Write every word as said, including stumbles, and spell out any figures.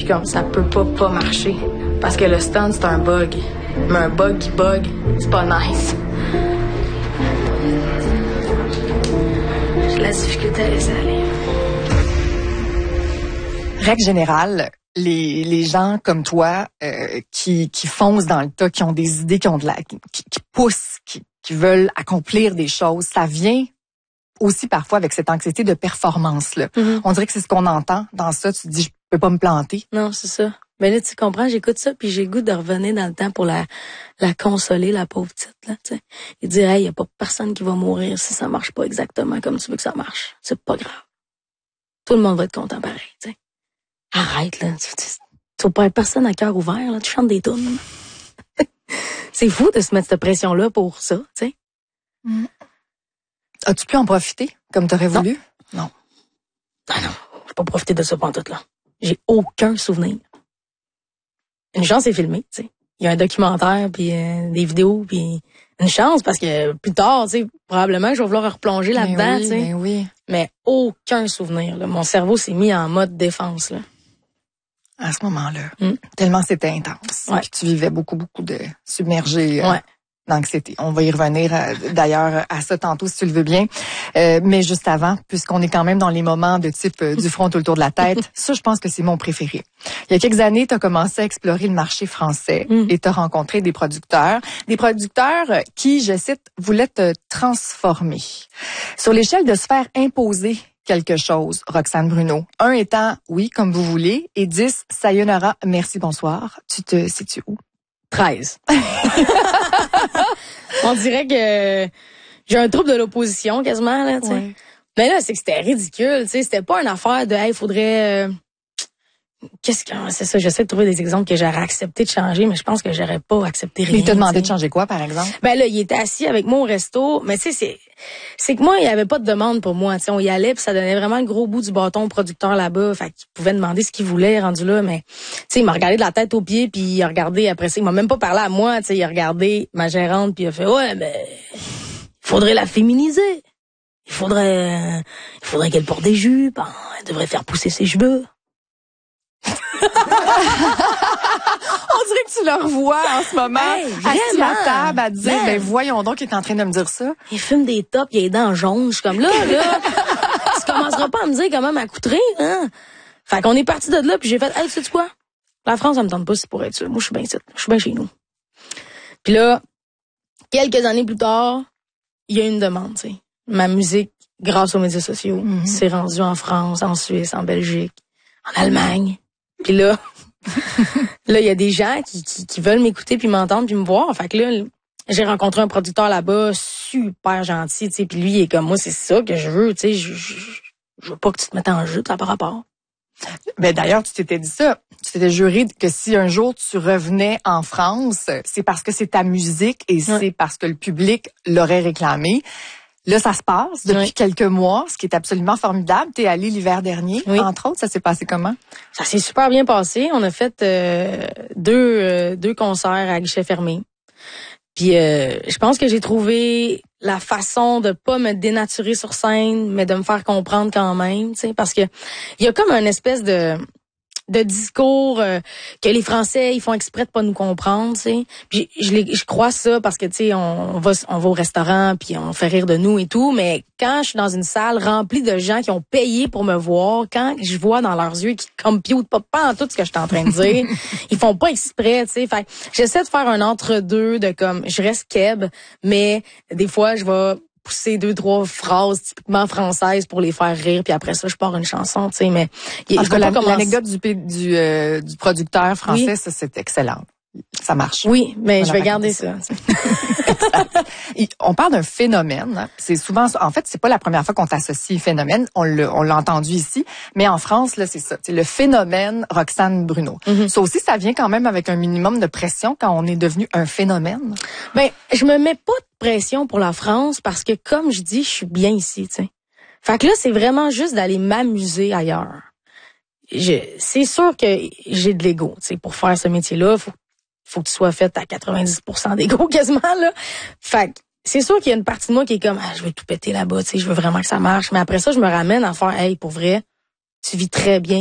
suis comme, ça peut pas pas marcher. Parce que le stunt, c'est un bug. Mais un bug qui bug, c'est pas nice. J'ai la difficulté à laisser aller. Règle générale, les, les gens comme toi euh, qui, qui foncent dans le tas, qui ont des idées, qui ont de la, qui, qui poussent, qui, qui veulent accomplir des choses, ça vient aussi parfois avec cette anxiété de performance-là. Mm-hmm. On dirait que c'est ce qu'on entend dans ça. Tu te dis, je peux pas me planter. Non, c'est ça. Mais là, tu comprends, j'écoute ça, puis j'ai le goût de revenir dans le temps pour la la consoler, la pauvre petite, là, tu sais. Et dire, hey, y a pas personne qui va mourir si ça marche pas exactement comme tu veux que ça marche. C'est pas grave. Tout le monde va être content pareil, tu sais. Arrête, là. Tu, tu, tu vas pas être personne à cœur ouvert, là. Tu chantes des tunes. C'est fou de se mettre cette pression-là pour ça, tu sais. Mm. As-tu pu en profiter comme t'aurais voulu? Non. Ah non, j'ai pas profité de ça pantoute, là. J'ai aucun souvenir. Une chance, c'est filmé, tu sais. Il y a un documentaire, puis euh, des vidéos, puis une chance, parce que plus tard, tu sais, probablement que je vais vouloir replonger là-dedans, oui, tu sais. Mais oui. Mais aucun souvenir, là. Mon cerveau s'est mis en mode défense, là. À ce moment-là. Mm. Tellement c'était intense. Ouais. Puis tu vivais beaucoup, beaucoup de submergé euh, ouais. d'anxiété. On va y revenir euh, d'ailleurs à ça tantôt si tu le veux bien. Euh, mais juste avant, puisqu'on est quand même dans les moments de type euh, du front tout le tour de la tête, ça, je pense que c'est mon préféré. Il y a quelques années, tu as commencé à explorer le marché français mm. et tu as rencontré des producteurs. Des producteurs qui, je cite, voulaient te transformer. Sur l'échelle de se faire imposer quelque chose, Roxane Bruno. Un étant, oui, comme vous voulez, et dix, sayonara, merci, bonsoir. Tu te situes où? treize. On dirait que j'ai un trouble de l'opposition quasiment, là, tu sais. Ouais. Mais là, c'est que c'était ridicule, tu sais. C'était pas une affaire de, hey, il faudrait... Euh... Qu'est-ce que... C'est ça, j'essaie de trouver des exemples que j'aurais accepté de changer, mais je pense que j'aurais pas accepté rien. Il t'a demandé t'sais. de changer quoi, par exemple? Ben là, il était assis avec moi au resto, mais tu sais, c'est... C'est que moi, il y avait pas de demande pour moi, tu sais. On y allait, puis ça donnait vraiment le gros bout du bâton au producteur là-bas, fait qu'il pouvait demander ce qu'il voulait, rendu là, mais... Tu sais, il m'a regardé de la tête aux pieds, puis il a regardé après ça. Il m'a même pas parlé à moi, tu sais. Il a regardé ma gérante, puis il a fait, ouais, ben... Il faudrait la féminiser. Il faudrait... Il faudrait qu'elle porte des jupes. Hein. Elle devrait faire pousser ses cheveux. On dirait que tu le revois en ce moment, hey, assis à table à dire, ben, ben voyons donc, il est en train de me dire ça. Il fume des tops, il a les dents jaunes. Je suis comme là, là, tu commenceras pas à me dire comment m'accoutrer, hein. Fait qu'on est parti de là, puis j'ai fait, hey, tu sais quoi? La France, ça me tente pas si pour être sûr. Moi, je suis bien ici. Je suis bien chez nous. Puis là, quelques années plus tard, il y a une demande, tu sais. Ma musique, grâce aux médias sociaux, mm-hmm. s'est rendue en France, en Suisse, en Belgique, en Allemagne. Puis là, là, il y a des gens qui, qui, qui veulent m'écouter puis m'entendre puis me voir. Fait que là, j'ai rencontré un producteur là-bas super gentil, tu sais. Puis lui, il est comme moi, c'est ça que je veux, tu sais. Je, je, je veux pas que tu te mettes en jeu, ça par rapport. Ben d'ailleurs, tu t'étais dit ça. Tu t'étais juré que si un jour tu revenais en France, c'est parce que c'est ta musique et ouais. c'est parce que le public l'aurait réclamé. Là, ça se passe depuis oui. quelques mois, ce qui est absolument formidable. T'es allé l'hiver dernier, oui. entre autres. Ça s'est passé comment? Ça s'est super bien passé. On a fait euh, deux euh, deux concerts à guichet fermé. Puis euh, je pense que j'ai trouvé la façon de pas me dénaturer sur scène, mais de me faire comprendre quand même, tu sais, parce que il y a comme une espèce de de discours euh, que les Français ils font exprès de pas nous comprendre, tu sais. Puis je je, je crois ça parce que tu sais on, on va on va au restaurant puis on fait rire de nous et tout, mais quand je suis dans une salle remplie de gens qui ont payé pour me voir, quand je vois dans leurs yeux qu'ils computent pas pas en tout ce que je suis en train de dire, ils font pas exprès, tu sais. Fait j'essaie de faire un entre-deux de comme je reste keb, mais des fois je vais pousser deux trois phrases typiquement françaises pour les faire rire, puis après ça je pars une chanson, tu sais. Mais en tout cas, la, l'anecdote du du, euh, du producteur français, oui. ça c'est excellent. Ça marche. Oui, mais on je vais garder ça. On parle d'un phénomène. Hein. C'est souvent, en fait, c'est pas la première fois qu'on t'associe phénomène. On l'a, on l'a entendu ici, mais en France, là, c'est ça. C'est le phénomène Roxane Bruno. Mm-hmm. Ça aussi, ça vient quand même avec un minimum de pression quand on est devenu un phénomène. Ben, je me mets pas de pression pour la France parce que, comme je dis, je suis bien ici, tu sais. Fait que là, c'est vraiment juste d'aller m'amuser ailleurs. Je, c'est sûr que j'ai de l'ego, tu sais, pour faire ce métier-là. Faut faut que tu sois faite à quatre-vingt-dix pour cent d'ego quasiment, là. Fait que c'est sûr qu'il y a une partie de moi qui est comme, ah, je vais tout péter là-bas, tu sais, je veux vraiment que ça marche. Mais après ça, je me ramène à faire, hey, pour vrai, tu vis très bien